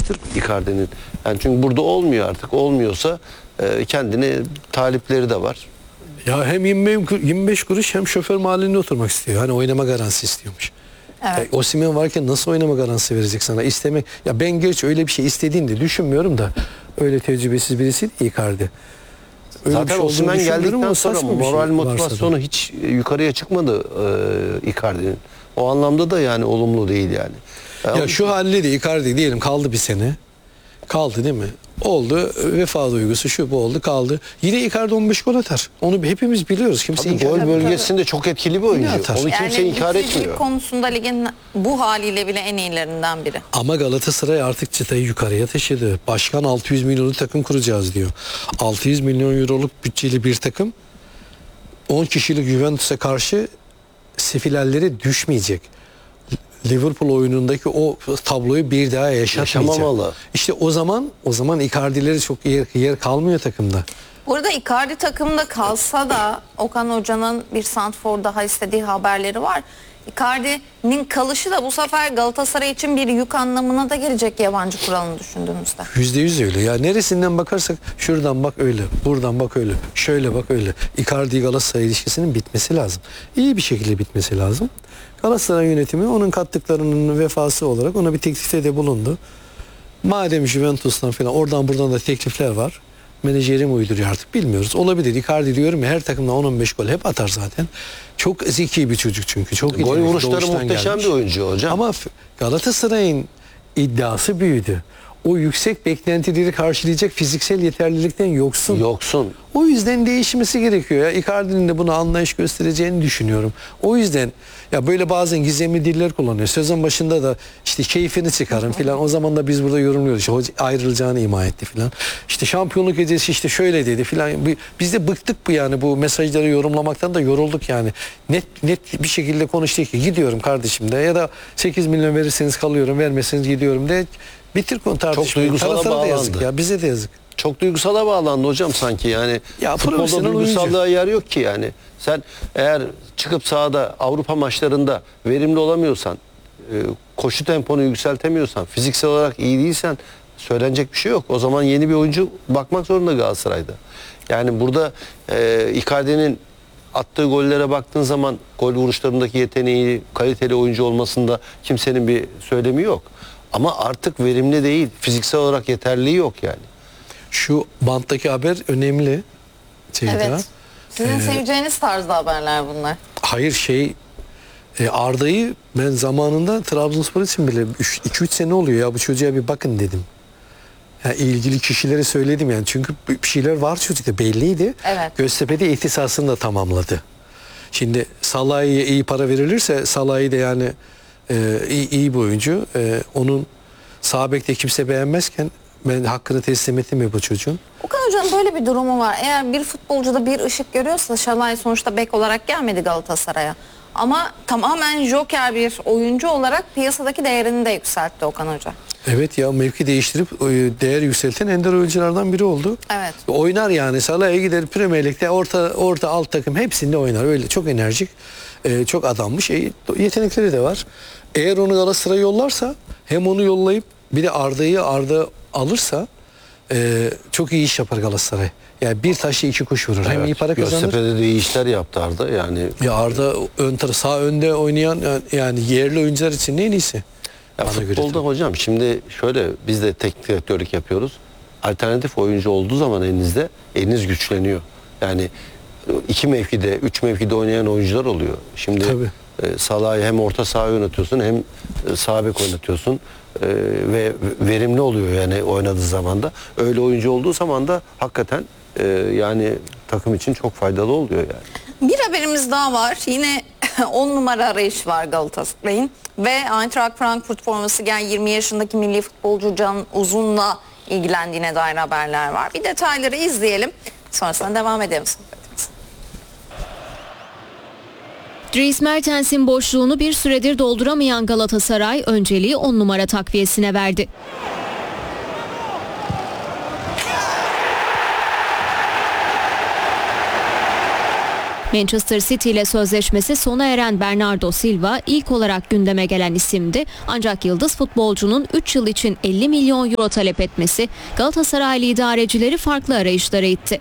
değiştir Icardi'nin. Yani çünkü burada olmuyor artık. Olmuyorsa kendine talipleri de var. Ya hem 25 kuruş hem şoför mahallinde oturmak istiyor. Hani oynama garantisi istiyormuş. Evet. Osimhen varken nasıl oynama garantisi verecek sana? İstemek. Ya ben geç öyle bir şey istediğini de düşünmüyorum da öyle tecrübesiz birisi değil Icardi. Öyle Zaten şey Osimhen geldikten sonra moral motivasyonu da. hiç yukarıya çıkmadı Icardi'nin. O anlamda da yani olumlu değil yani. Ya şu halde de Icardi diyelim kaldı bir sene. Kaldı değil mi? Oldu. Vefa duygusu şu bu oldu kaldı. Yine Icardi 15 gol atar. Onu hepimiz biliyoruz. Kimse Tabii gol bölgesinde çok etkili bir oyuncu. atar. Onu kimse inkar bitiricilik etmiyor. konusunda ligin bu haliyle bile en iyilerinden biri. Ama Galatasaray artık çıtayı yukarıya taşıdı. Başkan 600 milyonluk takım kuracağız diyor. 600 milyon euroluk bütçeli bir takım 10 kişilik Juventus'a karşı finallere düşmeyecek. Liverpool oyunundaki o tabloyu bir daha yaşatmayacak. Yaşamamalı. İşte o zaman Icardi'leri çok yer kalmıyor takımda. Bu arada Icardi takımda kalsa da Okan Hoca'nın bir santrfor daha istediği haberleri var. Icardi'nin kalışı da bu sefer Galatasaray için bir yük anlamına da gelecek yabancı kuralını düşündüğümüzde. %100 öyle. Ya neresinden bakarsak şuradan bak öyle, buradan bak öyle, şöyle bak öyle. Icardi Galatasaray ilişkisinin bitmesi lazım. İyi bir şekilde bitmesi lazım. Galatasaray yönetimi onun kattıklarının vefası olarak ona bir teklifte de bulundu. Madem Juventus'tan falan oradan buradan da teklifler var. Menajerim uyduruyor artık bilmiyoruz. Olabilir. Icardi diyorum ya her takımda 10-15 gol hep atar zaten. Çok zeki bir çocuk çünkü. Çok Gol iyi. vuruşları Doğuştan muhteşem gelmiş. bir oyuncu hocam. Ama Galatasaray'ın iddiası büyüdü. O yüksek beklentileri karşılayacak fiziksel yeterlilikten yoksun. Yoksun. O yüzden değişmesi gerekiyor. Ya Icardi'nin de buna anlayış göstereceğini düşünüyorum. O yüzden ya böyle bazen gizemli diller kullanıyor. Sezon başında da işte keyfini çıkarın filan. O zaman da biz burada yorumluyoruz. İşte hoca ayrılacağını ima etti filan. İşte şampiyonluk gecesi işte şöyle dedi filan. Biz de bıktık bu yani bu mesajları yorumlamaktan da yorulduk yani. Net bir şekilde konuştu ki gidiyorum kardeşim de ya da 8 milyon verirseniz kalıyorum vermeseniz gidiyorum de bitir konu tartışmayı. Çok duygusala Taraflara da yazık bağlandı. ya bize de yazık. Çok duygusala bağlandı hocam sanki yani. Ya Futbolda profesyonel duygusallığa yer yok ki yani. Sen eğer çıkıp sahada Avrupa maçlarında verimli olamıyorsan, koşu temponu yükseltemiyorsan, fiziksel olarak iyi değilsen söylenecek bir şey yok. O zaman yeni bir oyuncu bakmak zorunda Galatasaray'da. Yani burada Icardi'nin attığı gollere baktığın zaman gol vuruşlarındaki yeteneği, kaliteli oyuncu olmasında kimsenin bir söylemi yok. Ama artık verimli değil, fiziksel olarak yeterliliği yok yani. Şu banttaki haber önemli. Evet. Sizin seveceğiniz tarzda haberler bunlar. Hayır Arda'yı ben zamanında Trabzonspor için bile 2-3 sene oluyor ya bu çocuğa bir bakın dedim. Yani ilgili kişilere söyledim yani çünkü bir şeyler var çocukta belliydi. Evet. Göztepe'de ihtisasını da tamamladı. Şimdi Salah'a iyi para verilirse Salah'ı da yani iyi bir oyuncu. Onun sağ bekte kimse beğenmezken ben hakkını teslim ettim mi bu çocuğun? Okan Hoca'nın böyle bir durumu var. Eğer bir futbolcuda bir ışık görüyorsa Şalay sonuçta bek olarak gelmedi Galatasaray'a. Ama tamamen joker bir oyuncu olarak piyasadaki değerini de yükseltti Okan Hoca. Evet ya mevki değiştirip değer yükselten ender oyunculardan biri oldu. Evet. Oynar yani Salah'a gider Premier Lig'de orta alt takım hepsinde oynar. Öyle çok enerjik, çok adammış. Yetenekleri de var. Eğer onu Galatasaray yollarsa hem onu yollayıp bir de Arda alırsa çok iyi iş yapar Galatasaray. Yani bir taşla iki kuş vurur. Hem iyi para kazanır. Göztepe'de de iyi işler yaptı Arda yani. Ya Arda sağ önde oynayan yani yerli oyuncular için en iyisi. Ya futbolda hocam şimdi şöyle biz de teknik direktörlük yapıyoruz. Alternatif oyuncu olduğu zaman eliniz güçleniyor. Yani 2 mevkide, 3 mevkide oynayan oyuncular oluyor. Şimdi Salah'ı hem orta saha oynatıyorsun hem sağ bek oynatıyorsun. Ve verimli oluyor yani oynadığı zaman da. Öyle oyuncu olduğu zaman da hakikaten yani takım için çok faydalı oluyor yani. Bir haberimiz daha var. Yine 10 numara arayış var Galatasaray'ın ve Eintracht Frankfurt forması giyen 20 yaşındaki milli futbolcu Can Uzun'la ilgilendiğine dair haberler var. Bir detayları izleyelim. Sonrasında devam edelim sohbetimize. Dries Mertens'in boşluğunu bir süredir dolduramayan Galatasaray önceliği 10 numara takviyesine verdi. Manchester City ile sözleşmesi sona eren Bernardo Silva ilk olarak gündeme gelen isimdi. Ancak yıldız futbolcunun 3 yıl için 50 milyon euro talep etmesi Galatasaraylı idarecileri farklı arayışlara itti.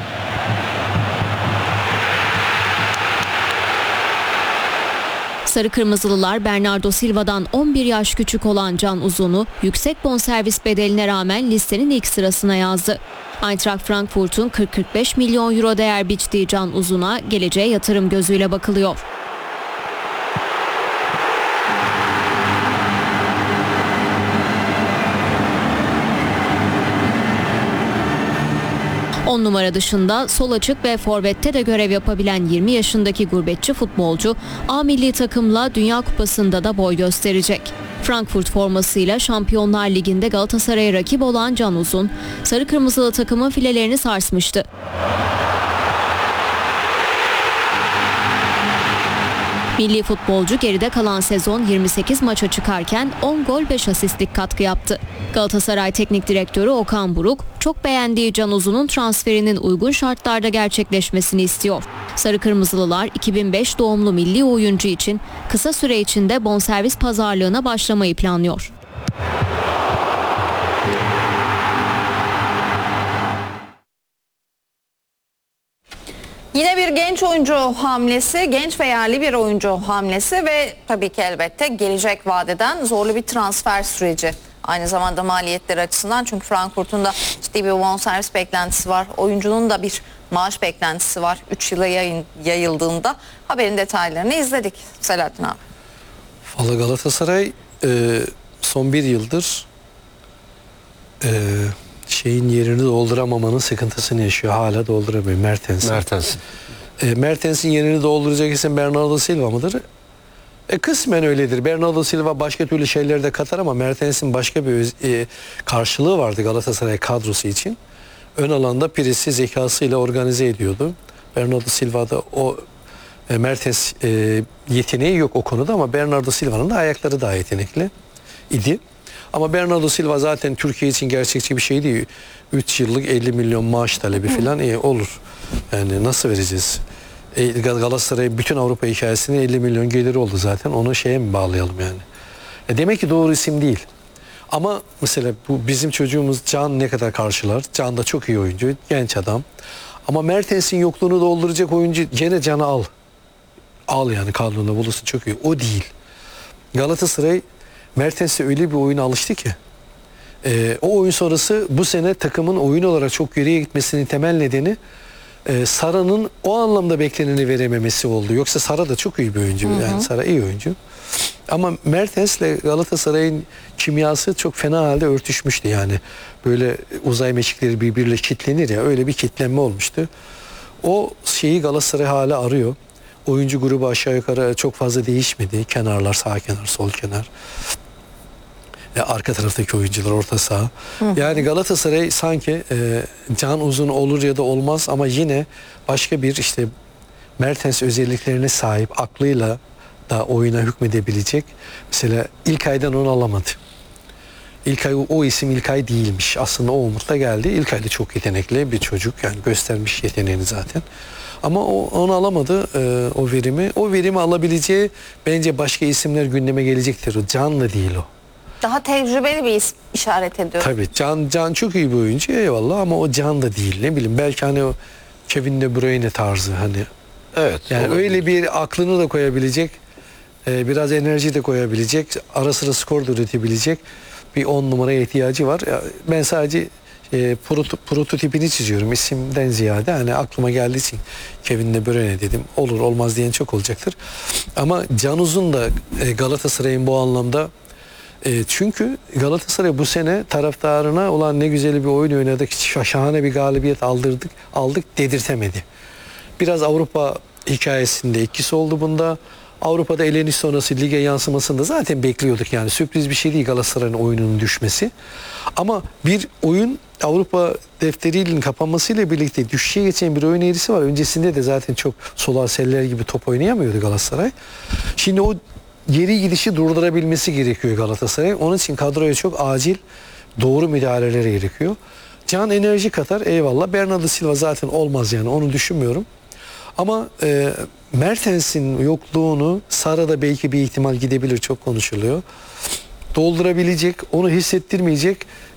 Sarı Kırmızılılar Bernardo Silva'dan 11 yaş küçük olan Can Uzun'u yüksek bonservis bedeline rağmen listenin ilk sırasına yazdı. Eintracht Frankfurt'un 40-45 milyon euro değer biçtiği Can Uzun'a geleceğe yatırım gözüyle bakılıyor. On numara dışında sol açık ve forvette de görev yapabilen 20 yaşındaki gurbetçi futbolcu A milli takımla Dünya Kupası'nda da boy gösterecek. Frankfurt formasıyla Şampiyonlar Ligi'nde Galatasaray'a rakip olan Can Uzun, sarı kırmızılı takımın filelerini sarsmıştı. Milli futbolcu geride kalan sezon 28 maça çıkarken 10 gol 5 asistlik katkı yaptı. Galatasaray Teknik Direktörü Okan Buruk çok beğendiği Can Uzun'un transferinin uygun şartlarda gerçekleşmesini istiyor. Sarı Kırmızılılar 2005 doğumlu milli oyuncu için kısa süre içinde bonservis pazarlığına başlamayı planlıyor. Yine bir genç oyuncu hamlesi, genç ve yerli bir oyuncu hamlesi ve tabii ki elbette gelecek vadeden zorlu bir transfer süreci. Aynı zamanda maliyetleri açısından, çünkü Frankfurt'un da ciddi bir bonservis beklentisi var. Oyuncunun da bir maaş beklentisi var. 3 yıla yayıldığında haberin detaylarını izledik Selahattin abi. Vallahi Galatasaray son bir yıldır şeyin yerini dolduramamanın sıkıntısını yaşıyor. Hala dolduramıyor Mertens'in yerini dolduracak isim Bernardo Silva mıdır? Kısmen öyledir. Bernardo Silva başka türlü şeyler de katar ama Mertens'in başka bir karşılığı vardı Galatasaray kadrosu için. Ön alanda pirisi zekasıyla organize ediyordu. Bernardo Silva'da o Mertens yeteneği yok o konuda ama Bernardo Silva'nın da ayakları daha yetenekli idi. Ama Bernardo Silva zaten Türkiye için gerçekçi bir şey değil. 3 yıllık 50 milyon maaş talebi falan olur. Yani nasıl vereceğiz? Galatasaray bütün Avrupa hikayesinin 50 milyon geliri oldu zaten. Onu şeye mi bağlayalım yani? Demek ki doğru isim değil. Ama mesela bu bizim çocuğumuz Can ne kadar karşılar? Can da çok iyi oyuncu, genç adam. Ama Mertens'in yokluğunu dolduracak oyuncu gene Can'ı al. Al yani kadronda bulursun, çok iyi. O değil. Galatasaray Mertens'e öyle bir oyuna alıştı ki o oyun sonrası bu sene takımın oyun olarak çok geriye gitmesinin temel nedeni Sara'nın o anlamda bekleneni verememesi oldu. Yoksa Sara da çok iyi bir oyuncu. Yani Sara iyi oyuncu. Ama Mertens'le Galatasaray'ın kimyası çok fena halde örtüşmüştü yani. Böyle uzay meşikleri birbiriyle kitlenir ya, öyle bir kitlenme olmuştu. O şeyi Galatasaray hala arıyor. Oyuncu grubu aşağı yukarı çok fazla değişmedi. Kenarlar, sağ kenar, sol kenar. Arka taraftaki oyuncular, orta saha. Yani Galatasaray sanki Can Uzun olur ya da olmaz ama yine başka bir işte Mertens özelliklerine sahip, aklıyla da oyuna hükmedebilecek. Mesela İlkay'dan onu alamadı. İlkay, o isim İlkay değilmiş. Aslında o umutla geldi. İlkay da çok yetenekli bir çocuk. Yani göstermiş yeteneğini zaten. Ama onu alamadı o verimi. O verimi alabileceği bence başka isimler gündeme gelecektir. O Can'la değil o. Daha tecrübeli bir isim işaret ediyor. Tabii Can çok iyi bir oyuncu eyvallah ama o Can da değil. Ne bileyim belki hani o Kevin De Bruyne tarzı hani. Evet. Yani olabilir. öyle bir aklını da koyabilecek, biraz enerji de koyabilecek, ara sıra skor da üretebilecek bir 10 numaraya ihtiyacı var. Ben sadece prototipini çiziyorum isimden ziyade, hani aklıma geldiği için Kevin De Bruyne dedim. Olur olmaz diyen çok olacaktır. Ama Can Uzun da Galatasaray'ın bu anlamda, çünkü Galatasaray bu sene taraftarına olan ne güzel bir oyun oynadık, şahane bir galibiyet aldık dedirtemedi. Biraz Avrupa hikayesinde etkisi oldu bunda. Avrupa'da eleniş sonrası lige yansımasında zaten bekliyorduk, yani sürpriz bir şey değil Galatasaray'ın oyununun düşmesi. Ama bir oyun Avrupa defterinin kapanmasıyla birlikte düşüşe geçen bir oyun eğrisi var. Öncesinde de zaten çok solar seller gibi top oynayamıyordu Galatasaray. Şimdi o geri gidişi durdurabilmesi gerekiyor Galatasaray. Onun için kadroya çok acil doğru müdahaleler gerekiyor. Can enerji katar eyvallah. Bernardo Silva zaten olmaz yani, onu düşünmüyorum. Ama Mertens'in yokluğunu Sara'da belki bir ihtimal gidebilir, çok konuşuluyor. Doldurabilecek, onu hissettirmeyecek